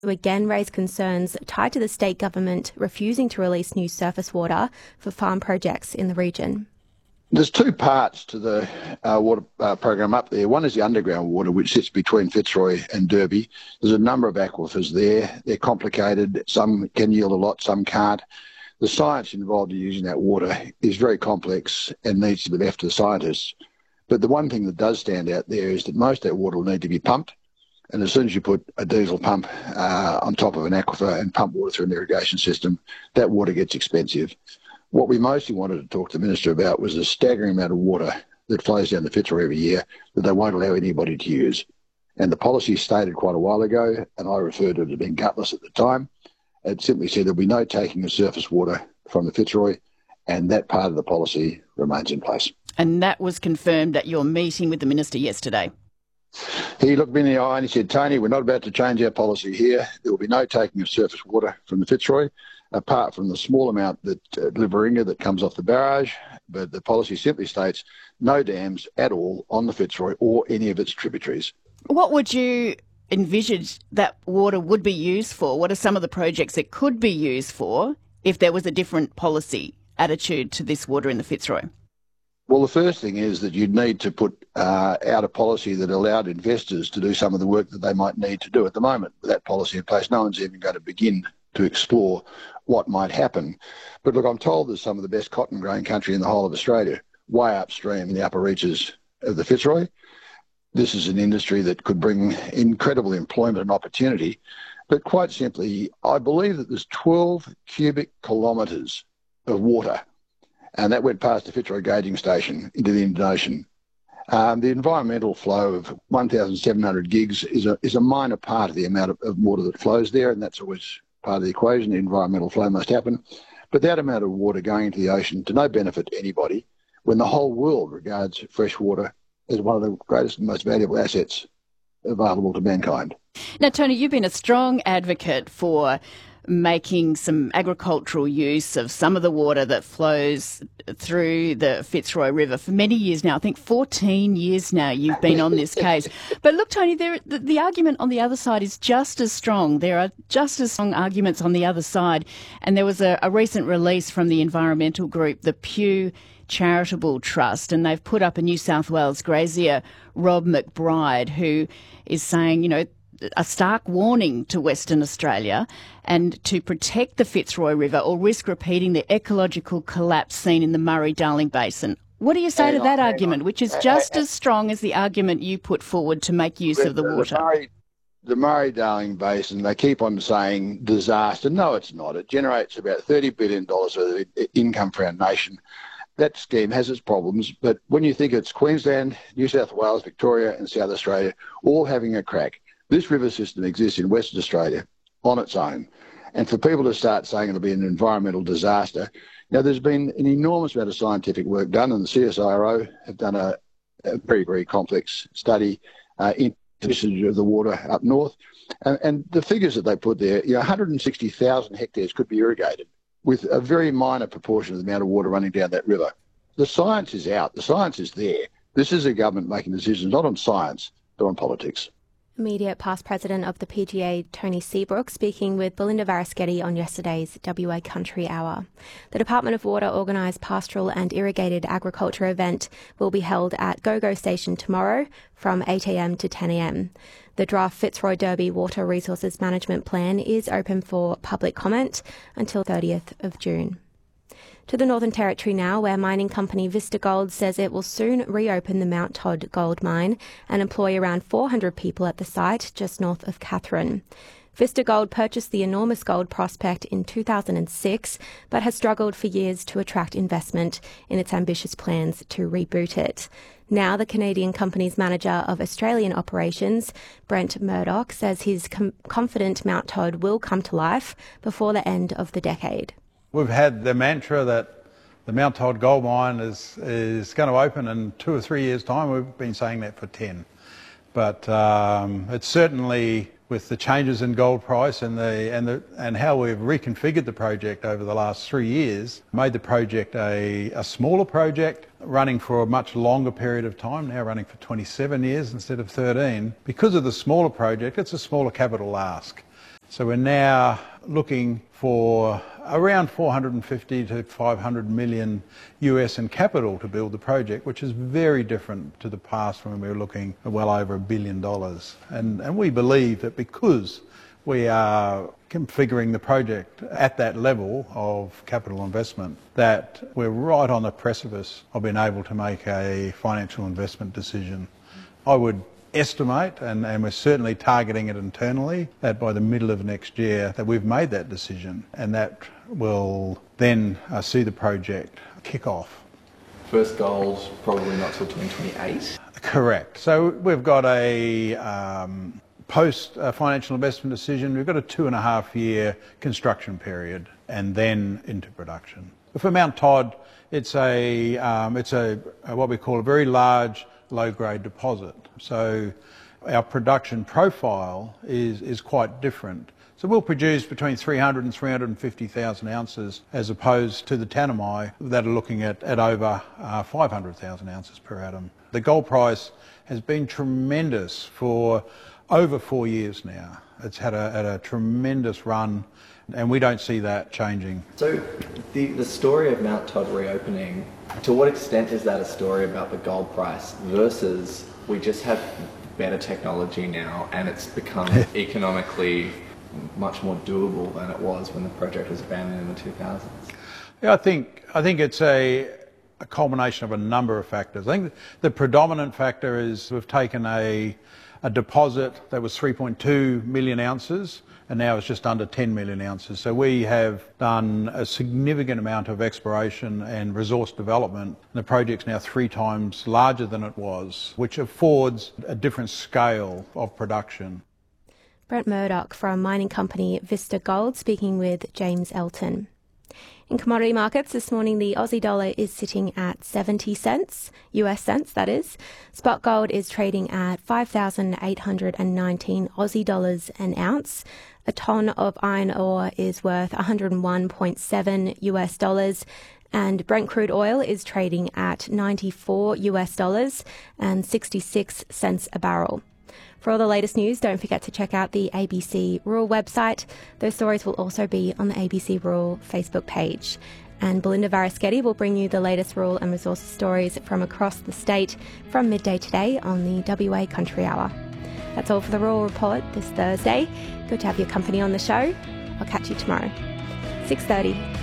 again raised concerns tied to the state government refusing to release new surface water for farm projects in the region. There's two parts to the water program up there. One is the underground water, which sits between Fitzroy and Derby. There's a number of aquifers there. They're complicated. Some can yield a lot, some can't. The science involved in using that water is very complex and needs to be left to the scientists. But the one thing that does stand out there is that most of that water will need to be pumped. And as soon as you put a diesel pump on top of an aquifer and pump water through an irrigation system, that water gets expensive. What we mostly wanted to talk to the Minister about was the staggering amount of water that flows down the Fitzroy every year that they won't allow anybody to use. And the policy stated quite a while ago, and I referred to it as being gutless at the time, it simply said there'll be no taking of surface water from the Fitzroy, and that part of the policy remains in place. And that was confirmed at your meeting with the Minister yesterday? He looked me in the eye and he said, Tony, we're not about to change our policy here. There will be no taking of surface water from the Fitzroy, apart from the small amount that Liveringa that comes off the barrage. But the policy simply states no dams at all on the Fitzroy or any of its tributaries. What would you envisage that water would be used for? What are some of the projects it could be used for if there was a different policy attitude to this water in the Fitzroy? Well, the first thing is that you'd need to put out a policy that allowed investors to do some of the work that they might need to do at the moment. With that policy in place, no one's even going to begin to explore what might happen. But look, I'm told there's some of the best cotton growing country in the whole of Australia, way upstream in the upper reaches of the Fitzroy. This is an industry that could bring incredible employment and opportunity. But quite simply, I believe that there's 12 cubic kilometres of water, and that went past the Fitzroy gauging station into the Indian Ocean. The environmental flow of 1,700 gigs is a minor part of the amount of water that flows there, and that's always part of the equation. The environmental flow must happen. But that amount of water going into the ocean to no benefit to anybody, when the whole world regards fresh water as one of the greatest and most valuable assets available to mankind. Now, Tony, you've been a strong advocate for making some agricultural use of some of the water that flows through the Fitzroy River for many years now. I think 14 years now you've been on this case. But look, Tony, the argument on the other side is just as strong. There are just as strong arguments on the other side. And there was a recent release from the environmental group, the Pew Charitable Trust, and they've put up a New South Wales grazier, Rob McBride, who is saying, a stark warning to Western Australia and to protect the Fitzroy River or risk repeating the ecological collapse seen in the Murray-Darling Basin. What do you say to that argument, which is just as strong as the argument you put forward to make use of the water? The Murray-Darling Basin, they keep on saying disaster. No, it's not. It generates about $30 billion of income for our nation. That scheme has its problems, but when you think it's Queensland, New South Wales, Victoria and South Australia all having a crack, this river system exists in Western Australia on its own. And for people to start saying it'll be an environmental disaster, there's been an enormous amount of scientific work done, and the CSIRO have done a very, very complex study into the usage of the water up north. And the figures that they put there, 160,000 hectares could be irrigated with a very minor proportion of the amount of water running down that river. The science is out. The science is there. This is a government making decisions not on science, but on politics. Immediate past president of the PGA, Tony Seabrook, speaking with Belinda Varaschetti on yesterday's WA Country Hour. The Department of Water organised pastoral and irrigated agriculture event will be held at GoGo Station tomorrow from 8 a.m. to 10 a.m. The draft Fitzroy Derby Water Resources Management Plan is open for public comment until 30th of June. To the Northern Territory now, where mining company Vista Gold says it will soon reopen the Mount Todd gold mine and employ around 400 people at the site just north of Katherine. Vista Gold purchased the enormous gold prospect in 2006, but has struggled for years to attract investment in its ambitious plans to reboot it. Now, the Canadian company's manager of Australian operations, Brent Murdoch, says he's confident Mount Todd will come to life before the end of the decade. We've had the mantra that the Mount Todd gold mine is going to open in 2 or 3 years' time. We've been saying that for 10. But it's certainly, with the changes in gold price and how we've reconfigured the project over the last 3 years, made the project a smaller project, running for a much longer period of time, now running for 27 years instead of 13. Because of the smaller project, it's a smaller capital ask. So we're now looking for around 450 to 500 million US in capital to build the project, which is very different to the past when we were looking at well over $1 billion. And we believe that because we are configuring the project at that level of capital investment, that we're right on the precipice of being able to make a financial investment decision. I would estimate, and we're certainly targeting it internally, that by the middle of next year that we've made that decision, and that will then see the project kick off. First gold probably not till 2028? Correct. So we've got a post financial investment decision, we've got a 2.5 year construction period and then into production. But for Mount Todd, it's a what we call a very large low-grade deposit. So our production profile is quite different. So we'll produce between 300 and 350,000 ounces as opposed to the Tanami that are looking at over 500,000 ounces per annum. The gold price has been tremendous for over 4 years now. It's had a tremendous run, and we don't see that changing. So the story of Mount Todd reopening, to what extent is that a story about the gold price versus we just have better technology now and it's become economically much more doable than it was when the project was abandoned in the 2000s? Yeah, I think it's a culmination of a number of factors. I think the predominant factor is we've taken a deposit that was 3.2 million ounces and now it's just under 10 million ounces. So we have done a significant amount of exploration and resource development. The project's now 3 times larger than it was, which affords a different scale of production. Brent Murdoch from mining company Vista Gold speaking with James Elton. In commodity markets this morning, the Aussie dollar is sitting at 70 cents, US cents that is. Spot gold is trading at 5,819 Aussie dollars an ounce. A tonne of iron ore is worth 101.7 US dollars. And Brent crude oil is trading at 94 US dollars and 66 cents a barrel. For all the latest news, don't forget to check out the ABC Rural website. Those stories will also be on the ABC Rural Facebook page. And Belinda Varaschetti will bring you the latest rural and resources stories from across the state from midday today on the WA Country Hour. That's all for the Rural Report this Thursday. Good to have your company on the show. I'll catch you tomorrow. 6:30.